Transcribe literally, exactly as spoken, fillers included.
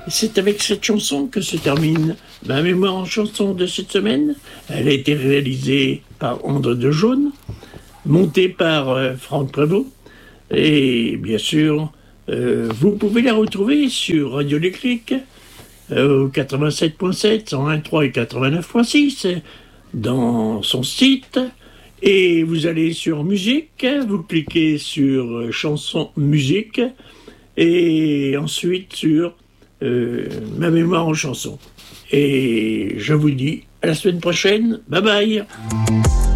C'est avec cette chanson que se termine ma mémoire en chanson de cette semaine. Elle a été réalisée par André Dejaune, montée par euh, Franck Prévost. Et bien sûr, euh, vous pouvez la retrouver sur Radio Déclic, euh, au quatre-vingt-sept point sept, cent un virgule trois et quatre-vingt-neuf point six, dans son site. Et vous allez sur musique, vous cliquez sur euh, chanson musique, et ensuite sur euh, ma mémoire en chanson. Et je vous dis à la semaine prochaine. Bye bye.